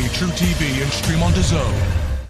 True TV and stream on DAZN.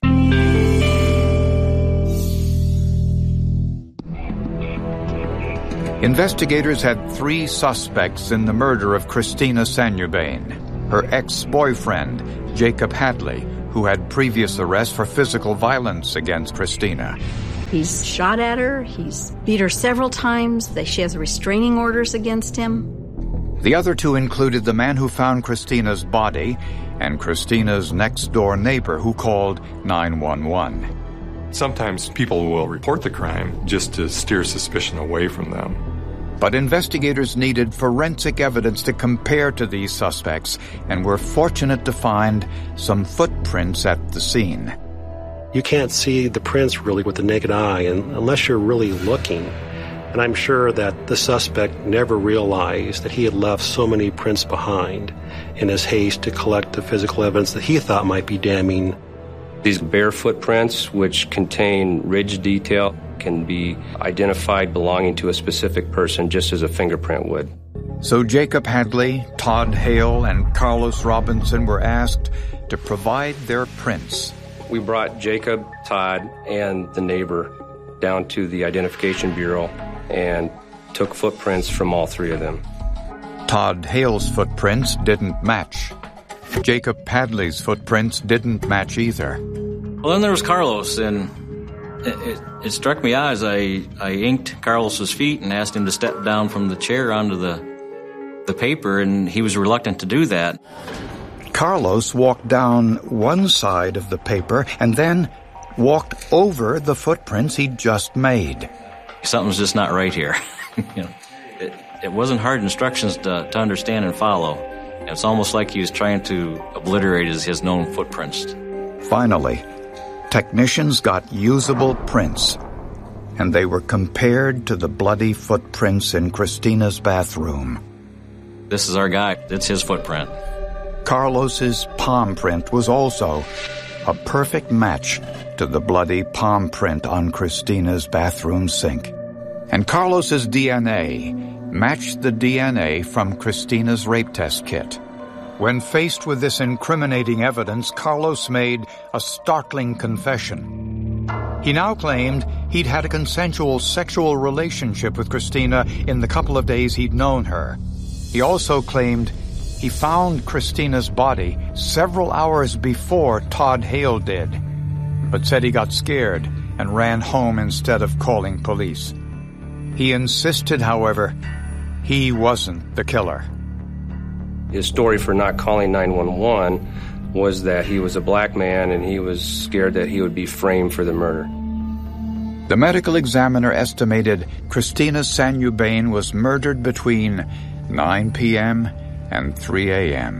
Investigators had 3 suspects in the murder of Christina Sanubane. Her ex-boyfriend, Jacob Hadley, who had previous arrests for physical violence against Christina. He's shot at her. He's beat her several times. She has restraining orders against him. The other 2 included the man who found Christina's body and Christina's next-door neighbor who called 911. Sometimes people will report the crime just to steer suspicion away from them. But investigators needed forensic evidence to compare to these suspects and were fortunate to find some footprints at the scene. You can't see the prints really with the naked eye unless you're really looking. And I'm sure that the suspect never realized that he had left so many prints behind in his haste to collect the physical evidence that he thought might be damning. These bare footprints, which contain ridge detail, can be identified belonging to a specific person just as a fingerprint would. So Jacob Hadley, Todd Hale, and Carlos Robinson were asked to provide their prints. We brought Jacob, Todd, and the neighbor down to the Identification Bureau and took footprints from all 3 of them. Todd Hale's footprints didn't match. Jacob Hadley's footprints didn't match either. Well, then there was Carlos, and it struck me as I inked Carlos's feet and asked him to step down from the chair onto the paper, and he was reluctant to do that. Carlos walked down one side of the paper and then walked over the footprints he'd just made. Something's just not right here. It wasn't hard instructions to understand and follow. It's almost like he was trying to obliterate his known footprints. Finally, technicians got usable prints, and they were compared to the bloody footprints in Christina's bathroom. This is our guy. It's his footprint. Carlos's palm print was also a perfect match to the bloody palm print on Christina's bathroom sink. And Carlos's DNA matched the DNA from Christina's rape test kit. When faced with this incriminating evidence, Carlos made a startling confession. He now claimed he'd had a consensual sexual relationship with Christina in the couple of days he'd known her. He also claimed he found Christina's body several hours before Todd Hale did, but said he got scared and ran home instead of calling police. He insisted, however, he wasn't the killer. His story for not calling 911 was that he was a black man and he was scared that he would be framed for the murder. The medical examiner estimated Christina Sanubane was murdered between 9 p.m. and 3 a.m.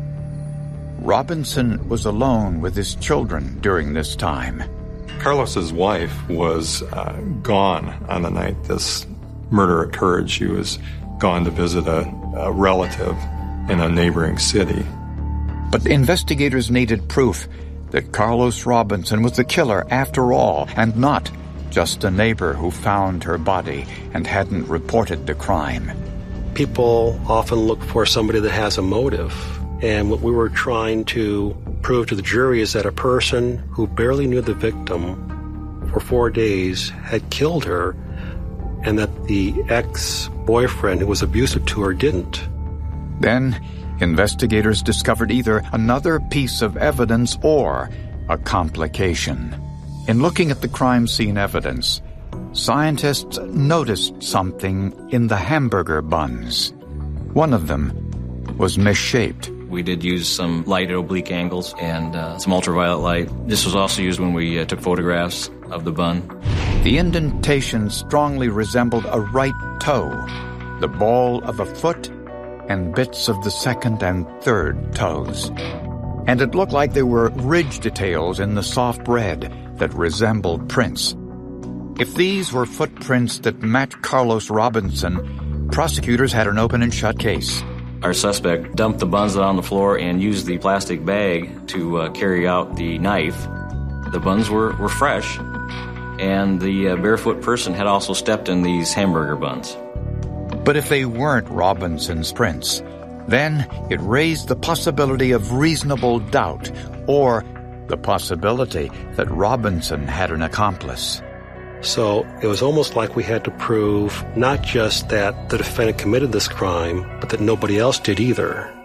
Robinson was alone with his children during this time. Carlos's wife was gone on the night this murder occurred. She was gone to visit a relative in a neighboring city. But investigators needed proof that Carlos Robinson was the killer after all, and not just a neighbor who found her body and hadn't reported the crime. People often look for somebody that has a motive. And what we were trying to prove to the jury is that a person who barely knew the victim for 4 days had killed her, and that the ex-boyfriend who was abusive to her didn't. Then, investigators discovered either another piece of evidence or a complication. In looking at the crime scene evidence, scientists noticed something in the hamburger buns. One of them was misshaped. We did use some light at oblique angles and some ultraviolet light. This was also used when we took photographs of the bun. The indentation strongly resembled a right toe, the ball of a foot, and bits of the second and third toes. And it looked like there were ridge details in the soft red that resembled prints. If these were footprints that matched Carlos Robinson, prosecutors had an open and shut case. Our suspect dumped the buns on the floor and used the plastic bag to carry out the knife. The buns were fresh, and the barefoot person had also stepped in these hamburger buns. But if they weren't Robinson's prints, Then it raised the possibility of reasonable doubt, or the possibility that Robinson had an accomplice. So it was almost like we had to prove not just that the defendant committed this crime, but that nobody else did either.